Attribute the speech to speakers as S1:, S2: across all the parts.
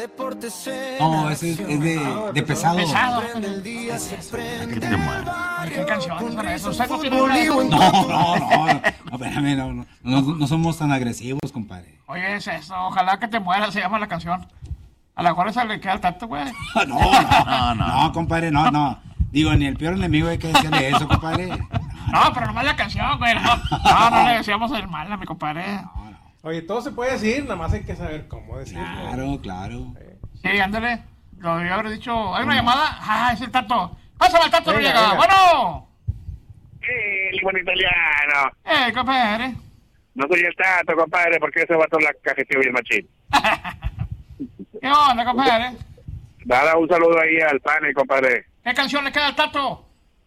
S1: No, ese es de pesado.
S2: Pesado.
S3: Que te mueras.
S2: Ay, ¿qué canciones son esas? ¿Usted no tiene una de esas?
S1: No, espérame, no somos tan agresivos, compadre.
S2: Oye, es eso, ojalá que te mueras, se llama la canción. A lo mejor esa le queda al Tato, güey.
S1: No, compadre, no. Digo, ni el peor enemigo hay que decirle eso, compadre.
S2: No, pero nomás la canción, güey. No le decíamos el mal a mi compadre.
S4: Oye, todo se puede decir, nada más hay que saber cómo decirlo.
S1: Claro.
S2: Sí, ándale. Lo debió haber dicho. ¿Hay una llamada? Ah, es el Tato. Pásame al Tato, no
S4: Venga,
S2: llega.
S4: venga.
S2: Bueno.
S5: El buen italiano.
S2: Compadre.
S5: No soy el Tato, compadre, porque ese vato la cajeteó bien machín.
S2: ¿Qué onda, compadre?
S5: Nada, un saludo ahí al pane, compadre.
S2: ¿Qué canción le queda al Tato?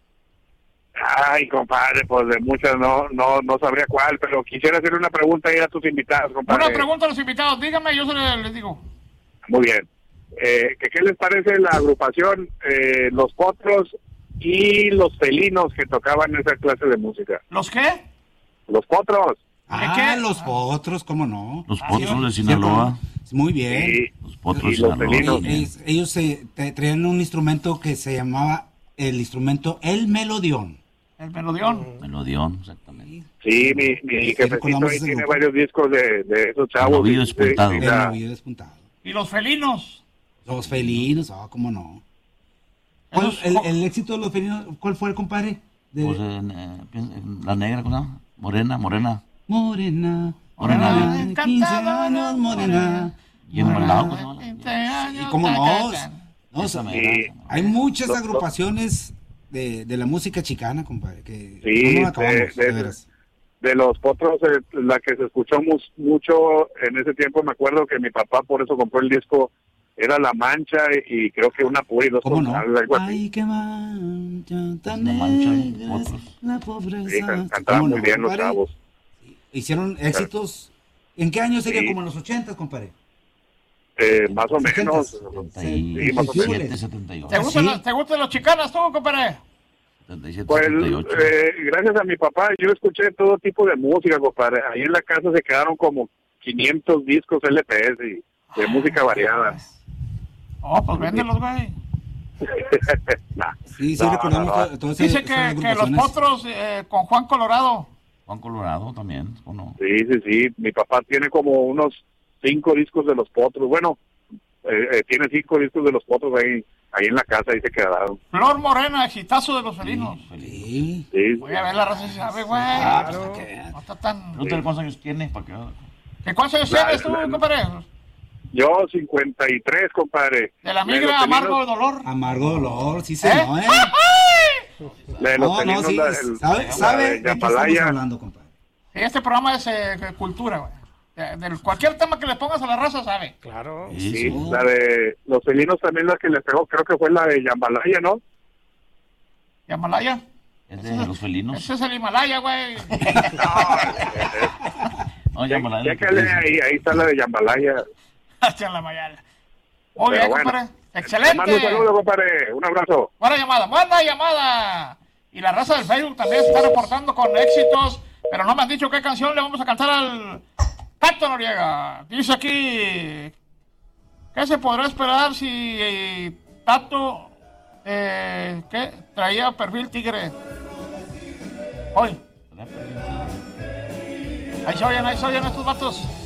S5: Ay, compadre, pues de muchas no sabría cuál, pero quisiera hacerle una pregunta ahí a tus invitados, compadre.
S2: Una pregunta a los invitados. Dígame, yo les digo.
S5: Muy bien. ¿Qué les parece la agrupación, los Potros y los Felinos que tocaban esa clase de música?
S2: ¿Los qué?
S5: Los Potros.
S2: ¿Qué?
S1: Los potros, ¿cómo no?
S3: Los Potros de Sinaloa.
S1: Muy bien.
S5: Y
S3: Los Potros
S5: y
S3: de
S5: los
S3: Sinaloa.
S5: Felinos.
S3: también.
S1: Ellos traían un instrumento que se llamaba el instrumento El Melodión.
S2: El melodión.
S3: Melodión, exactamente.
S5: Sí, mi jefecito
S1: recordamos
S5: ahí
S1: ese
S5: tiene
S1: grupo.
S5: varios discos de esos chavos.
S3: novillo despuntado.
S5: Y
S1: El
S5: la-
S1: novillo despuntado.
S2: ¿Y los felinos?
S1: Los felinos, ¿cómo no? ¿Cuál,
S2: Esos-
S1: el éxito de los felinos, ¿cuál fue, compadre?
S3: Pues en la negra, ¿cómo se llama? Morena.
S1: Morena,
S3: Morena.
S1: 15 años, morena.
S3: Y en Malao, ¿no?
S2: 20 años.
S1: ¿Y cómo no? No,
S3: Esa mera,
S5: Sí.
S3: esa mera.
S1: hay muchas
S5: Lo-
S1: agrupaciones de la música chicana, compadre, que
S5: Sí,
S1: no la acabamos, de veras.
S5: de los Potros, la que se escuchó mucho en ese tiempo, me acuerdo que mi papá por eso compró el disco, era La Mancha y creo que Una Pura y Dos
S1: ¿Cómo no?
S5: Costales, algo así.
S1: Ay, qué mancha tan
S3: Una mancha,
S1: negra es
S3: otros.
S1: la pobreza.
S5: Sí, cantaban
S1: ¿Cómo
S5: muy
S1: no,
S5: bien los
S1: compadre?
S5: chavos.
S1: Hicieron éxitos. ¿En qué año sería?
S5: Sí.
S1: Como en los 80, compadre.
S5: Más o menos.
S3: 77, 78.
S2: ¿Te gustan los chicanas tú, compadre?
S3: 77,
S5: Pues
S3: 78.
S5: gracias a mi papá yo escuché todo tipo de música, compadre. Ahí en la casa se quedaron como 500 discos LPs y de música variada.
S2: Oh, pues véndelos, güey.
S5: Nah.
S1: Sí,
S5: No,
S1: recordamos
S5: no, no.
S1: todas
S2: Dice
S1: esas
S2: que los
S1: agrupaciones.
S2: potros con Juan Colorado.
S3: Juan Colorado también, ¿o no?
S5: Sí. Mi papá tiene como unos 5 discos de los Potros. Bueno, tiene 5 discos de los Potros ahí en la casa, ahí se quedaron.
S2: Flor Morena, exitazo de los felinos.
S1: Sí.
S5: Sí.
S2: Voy a ver la raza si sabe, güey.
S4: Claro.
S2: No está tan...
S3: Pregúntale cuántos años tiene para que...
S2: ¿Qué cuántos años tienes tú, compadre?
S5: Yo 53, compadre.
S2: De la
S5: De
S2: migra
S5: los
S2: Amargo
S5: Felinos-
S2: Dolor.
S1: Amargo dolor, sí,
S2: ¿Eh?
S1: señor,
S5: De los
S1: No,
S5: Felinos,
S1: sí,
S5: la
S1: sabe
S5: de
S1: de qué estamos
S5: Jambalaya.
S1: hablando, compadre.
S2: Este programa es cultura, güey. Cualquier tema que le pongas a la raza sabe.
S4: Claro.
S3: Sí,
S5: Sí,
S3: sí.
S5: la de los Felinos también la que le pegó, creo que fue la de Jambalaya, ¿no?
S2: ¿Himalaya?
S3: Es de los felinos.
S2: Ese es el Himalaya, güey.
S3: No, ya me la
S5: Chécale, ahí está la de Jambalaya.
S2: Hasta la mayala. Muy
S5: Pero
S2: bien,
S5: bueno.
S2: compadre.
S5: Te
S2: Excelente.
S5: mando un saludo, compadre. Un abrazo.
S2: Buena llamada. Y la raza del Facebook también se está reportando con éxitos, pero no me han dicho qué canción le vamos a cantar al Tato Noriega. Dice aquí, ¿qué se podrá esperar si Tato ¿qué? Traía perfil tigre? Hoy. Ahí se oyen estos vatos.